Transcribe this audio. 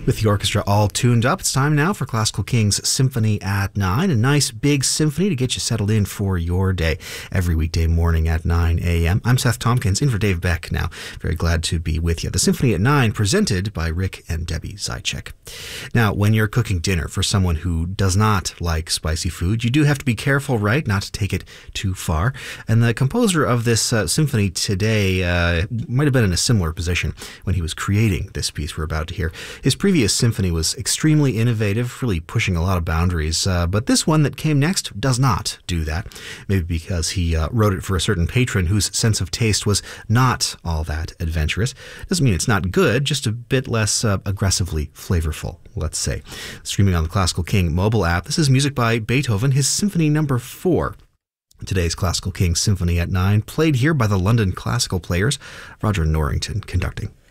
With the orchestra all tuned up, it's time now for Classical Kings Symphony at 9. A nice big symphony to get you settled in for your day every weekday morning at 9 a.m. I'm Seth Tompkins, in for Dave Beck now. Very glad to be with you. The Symphony at 9, presented by Rick and Debbie Zychek. Now, when you're cooking dinner for someone who does not like spicy food, you do have to be careful, right, not to take it too far. And the composer of this symphony today might have been in a similar position when he was creating this piece we're about to hear. His previous symphony was extremely innovative, really pushing a lot of boundaries, but this one that came next does not do that. Maybe because he wrote it for a certain patron whose sense of taste was not all that adventurous. Doesn't mean it's not good, just a bit less aggressively flavorful, let's say. Streaming on the Classical King mobile app, this is music by Beethoven, his Symphony No. 4. Today's Classical King Symphony at 9, played here by the London Classical Players, Roger Norrington conducting.